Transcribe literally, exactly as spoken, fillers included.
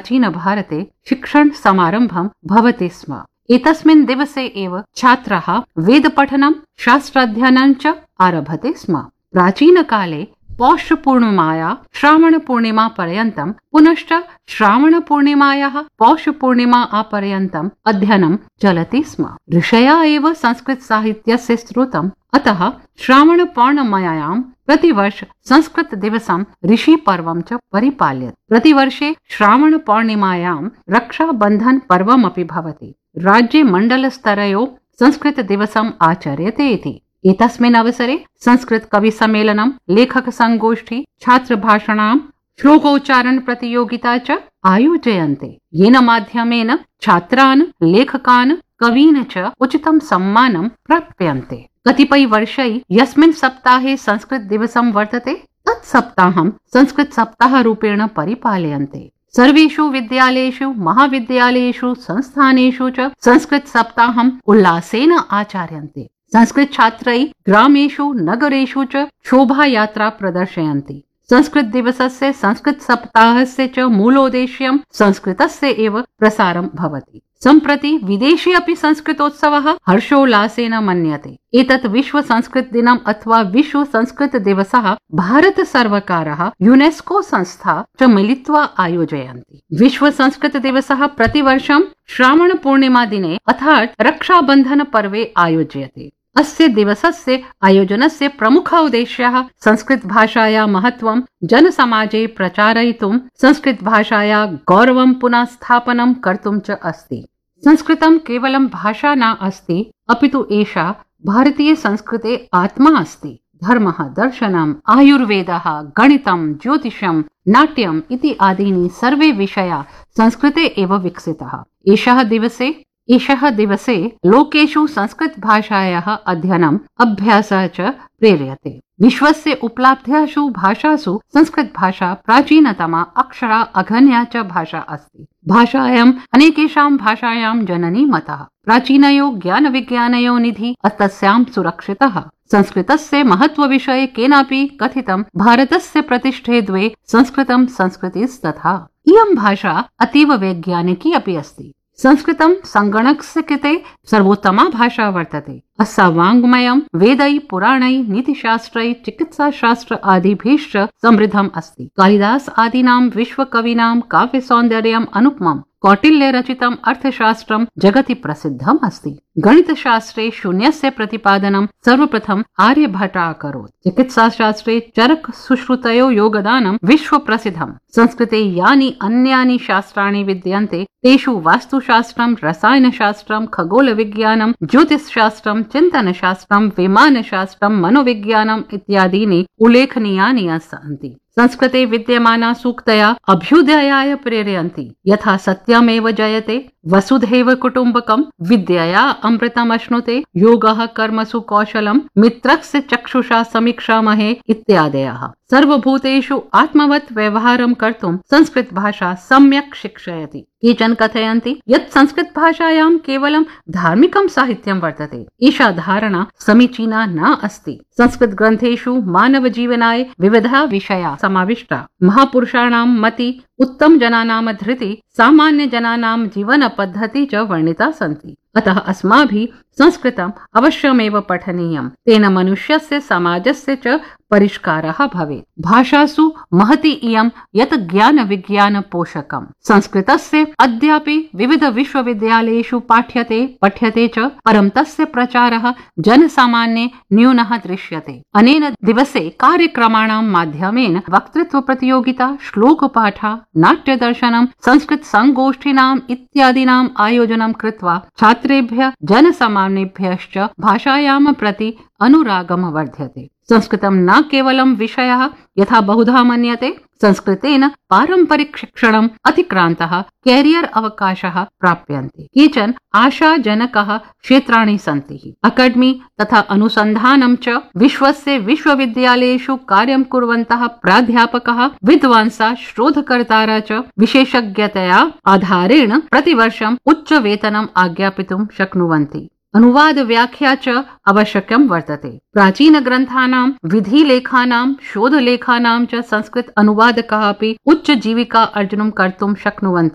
प्राचीनभारते शिक्षणसमारम्भं भवति स्म। एतस्मिन् दिवसे एव छात्राः वेदपठनं शास्त्राध्ययनं च आरभते स्म। प्राचीनकाले पौषपूर्णिमाया श्रावणपूर्णिमा पर्यन्तं पुनश्च श्रावणपूर्णिमायाः पौषपूर्णिमा पर्यन्तम् अध्ययनं चलति स्म। ऋषया एव संस्कृतसाहित्यस्य स्रोतम्, अतः श्रावणपूर्णिमायां प्रतिवर्ष संस्कृत दिवसं ऋषिपर्वं च परिपाल्यते। प्रतिवर्षे श्रावणपूर्णिमायां रक्षाबन्धन पर्वमपि भवति। राज्ये मण्डलस्तरयो संस्कृत दिवसम् आचर्यते इति। एतस्मिन् अवसरे संस्कृत कवि सम्मेलनं, लेखक संगोष्ठी, छात्र भाषणां, श्लोकोच्चारण प्रतियोगिता च आयोजयन्ते, येन माध्यमेन छात्रान्, लेखकान्, कवीन् च उचितं सम्मानं प्राप्यन्ते। कतिपय वर्षै यस्मिन् सप्ताहे संस्कृत दिवसं वर्तते तत् सप्ताहं संस्कृत सप्ताह रूपेण परिपाल्यन्ते। सर्वेषु विद्यालयेषु, महाविद्यालयेषु, संस्थानेषु च संस्कृत सप्ताहम् उल्लासेन आचर्यन्ते। संस्कृत छात्रैः ग्रामेषु नगरेषु च शोभायात्रा प्रदर्शयन्ति। संस्कृत दिवसस्य, संस्कृत सप्ताहस्य च मूलोद्देश्यं संस्कृतस्य एव प्रसारं भवति। सम्प्रति विदेशे अपि संस्कृतोत्सवः हर्षोल्लासेन मन्यते। एतत् विश्व संस्कृत दिनम् अथवा विश्व संस्कृत दिवसः भारत सर्वकारः, यूनेस्को संस्था च मिलित्वा आयोजयन्ति। विश्व संस्कृत दिवसः प्रतिवर्षं श्रावण पूर्णिमा दिने अर्थात् रक्षाबन्धन पर्वे आयोज्यते। अस्य दिवसस्य आयोजनस्य प्रमुखः उद्देश्यः संस्कृत भाषायाः महत्त्वं जनसमाजे प्रचारयितुं, संस्कृत भाषायाः गौरवं पुनः स्थापनं कर्तुं च अस्ति। संस्कृतं केवलं भाषा न अस्ति, अपितु एषा भारतीय संस्कृते आत्मा अस्ति। धर्मः, दर्शनम्, आयुर्वेदः, गणितं, ज्योतिषं, नाट्यम् इति आदीनि सर्वे विषयाः संस्कृते एव विकसिताः। एषः दिवसे एषः दिवसे लोकेषु संस्कृत भाषायाः अध्ययनम्, अभ्यासः च प्रेर्यते। विश्वस्य उपलब्धासु भाषासु संस्कृत भाषा प्राचीनतमा, अक्षरा, अघन्या च भाषा अस्ति। भाषायाम् अनेकेषां भाषायां जननी मतः। प्राचीनयो ज्ञानविज्ञानयो निधि तस्यां सुरक्षितः। संस्कृतस्य महत्त्वविषये केनापि कथितं भारतस्य प्रतिष्ठे द्वे संस्कृतं संस्कृतिस्तथा। इयं भाषा अतीव वैज्ञानिकी अपि अस्ति। संस्कृतं संगणकस्य कृते सर्वोत्तमा भाषा वर्तते। अस्या वाङ्मयं वेदैः, पुराणैः, नीतिशास्त्रैः, चिकित्साशास्त्र आदिभिश्च समृद्धम् अस्ति। कालिदास आदीनां विश्वकवीनां काव्यसौन्दर्यम् अनुपमम्। कौटिल्य रचितम् अर्थशास्त्रं जगति प्रसिद्धम् अस्ति। गणितशास्त्रे शून्यस्य प्रतिपादनं सर्वप्रथम आर्यभट्टः अकरोत्। चिकित्साशास्त्रे चरक सुश्रुतयो योगदानं विश्व प्रसिद्धम्। संस्कृते यानि अन्यानि शास्त्राणि विद्यन्ते तेषु वास्तुशास्त्रं, रसायनशास्त्रं, खगोलविज्ञानं, ज्योतिषशास्त्रं, चिन्तनशास्त्रं, विमानशास्त्रं, मनोविज्ञानम् इत्यादीनि उल्लेखनीयानि सन्ति। संस्कृते विद्यमाना सूक्तया अभ्युदयाय प्रेरयन्ति। यथा सत्यमेव जयते, वसुधैव कुटुम्बकम्, विद्यया अमृतमश्नुते, योगः कर्मसु कौशलम्, मित्रस्य चक्षुषा समीक्षामहे इत्यादयः। सर्वभूतेषु आत्मवत् व्यवहारं कर्तुं संस्कृत भाषा सम्यक् शिक्षयति। केचन कथयन्ति यत् संस्कृत भाषायां केवलं धार्मिकं साहित्यं वर्तते। एषा धारणा समीचीना न अस्ति। संस्कृत ग्रन्थेषु मानव जीवनाय विविधाः विषयाः समाविष्टा। महापुरुषाणां मति, उत्तम जनानां धृति, सामान्य जनानां जीवन पद्धति च वर्णिता सन्ति। अतः अस्माभिः संस्कृतम् अवश्यमेव पठनीयम्। तेन मनुष्यस्य, समाजस्य च परिष्कारः भवेत्। भाषासु महती इयं यत् ज्ञान विज्ञान पोषकम्। संस्कृतस्य अद्यापि विविध विश्वविद्यालयेषु पाठ्यते, पठ्यते च, परं तस्य प्रचारः जनसामान्ये न्यूनः दृश्यते। अनेन दिवसे कार्यक्रमाणां माध्यमेन वक्तृत्व प्रतियोगिता, श्लोकपाठः, नाट्यदर्शनं, संस्कृत संगोष्ठीनाम् इत्यादीनाम् आयोजनं कृत्वा छात्रेभ्यः, जनसामान्येभ्यश्च भाषायां प्रति अनुरागं वर्ध्यते। संस्कृतं न केवलं विषयः यथा बहुधा मन्यते। संस्कृतेन पारंपरिक शिक्षणम् अतिक्रान्तः कैरियर अवकाशः प्राप्यन्ते। केचन आशाजनकः क्षेत्राणि सन्ति। अकादमी तथा अनुसन्धानं च विश्वस्य विश्वविद्यालयेषु कार्यं कुर्वन्तः प्राध्यापकः, विद्वांसः, शोधकर्तारः च विशेषज्ञतया आधारेण प्रतिवर्षम् उच्चवेतनम् आज्ञापितुं शक्नुवन्ति। अनुवाद व्याख्या च आवश्यकं वर्तते। प्राचीन ग्रन्थानां, विधिलेखानां, शोधलेखानां च संस्कृत अनुवादकाः अपि उच्च जीविका अर्जनं कर्तुं शक्नुवन्ति।